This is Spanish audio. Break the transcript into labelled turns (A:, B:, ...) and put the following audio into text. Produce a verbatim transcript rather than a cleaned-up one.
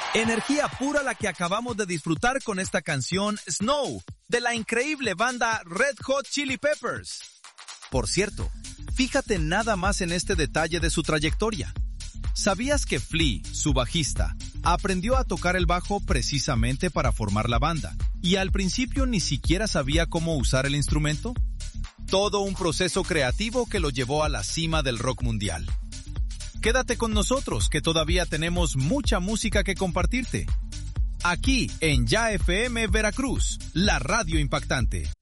A: Energía pura la que acabamos de disfrutar con esta canción Snow, de la increíble banda Red Hot Chili Peppers. Por cierto, fíjate nada más en este detalle de su trayectoria. ¿Sabías que Flea, su bajista, aprendió a tocar el bajo precisamente para formar la banda, y al principio ni siquiera sabía cómo usar el instrumento? Todo un proceso creativo que lo llevó a la cima del rock mundial. Quédate con nosotros, que todavía tenemos mucha música que compartirte. Aquí en Ya F M Veracruz, la radio impactante.